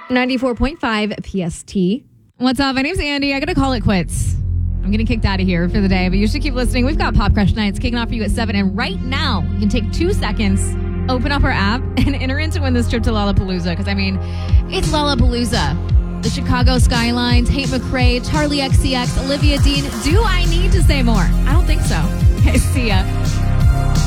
94.5 PST. What's up? My name's Andy. I got to call it quits. I'm getting kicked out of here for the day, but you should keep listening. We've got Pop Crush Nights kicking off for you at 7. And right now, you can take 2 seconds, open up our app, and enter in to win this trip to Lollapalooza. Because, I mean, it's Lollapalooza. The Chicago Skyline, Tate McRae, Charlie XCX, Olivia Dean. Do I need to say more? I don't think so. Okay, see ya.